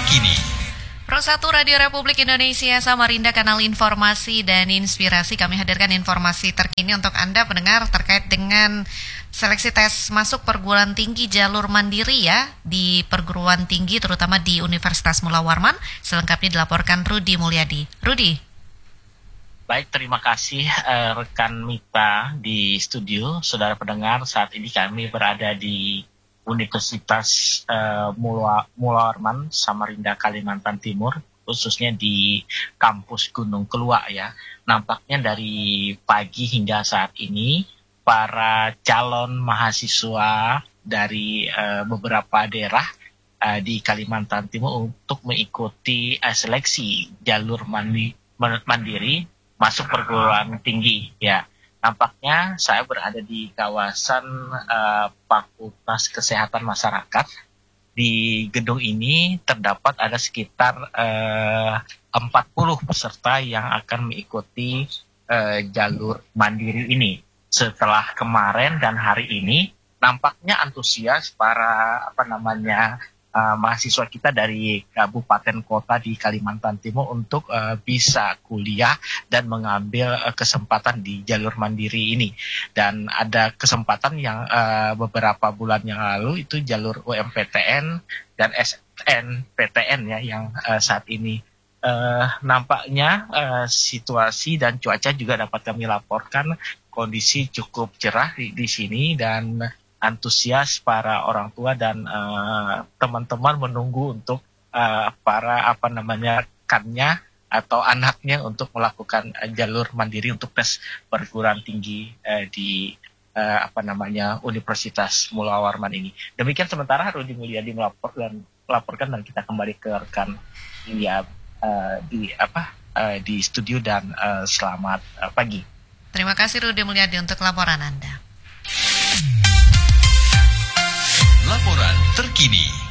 terkini. Pro 1 Radio Republik Indonesia Samarinda, kanal informasi dan inspirasi. Kami hadirkan informasi terkini untuk Anda pendengar terkait dengan seleksi tes masuk perguruan tinggi jalur mandiri ya di perguruan tinggi terutama di Universitas Mula Warman. Selengkapnya dilaporkan Rudi Mulyadi. Rudi. Baik, terima kasih rekan Mita di studio. Saudara pendengar, saat ini kami berada di Universitas Mula Warman, Samarinda, Kalimantan Timur, khususnya di kampus Gunung Keluak ya. Nampaknya dari pagi hingga saat ini, para calon mahasiswa dari beberapa daerah di Kalimantan Timur untuk mengikuti seleksi jalur mandiri masuk perguruan tinggi ya. Nampaknya saya berada di kawasan Fakultas Kesehatan Masyarakat. Di gedung ini terdapat ada sekitar 40 peserta yang akan mengikuti jalur mandiri ini. Setelah kemarin dan hari ini, nampaknya antusias para mahasiswa kita dari kabupaten kota di Kalimantan Timur untuk bisa kuliah dan mengambil kesempatan di jalur mandiri ini. Dan ada kesempatan yang beberapa bulan yang lalu itu jalur UMPTN dan SNPTN ya yang saat ini nampaknya situasi dan cuaca juga dapat kami laporkan kondisi cukup cerah di sini dan antusias para orang tua dan teman-teman menunggu untuk para rekannya atau anaknya untuk melakukan jalur mandiri untuk tes perguruan tinggi di Universitas Mula Warman ini. Demikian sementara Rudi Mulyadi melaporkan dan kita kembali ke rekan di studio dan selamat pagi. Terima kasih Rudi Mulyadi untuk laporan Anda. Laporan terkini.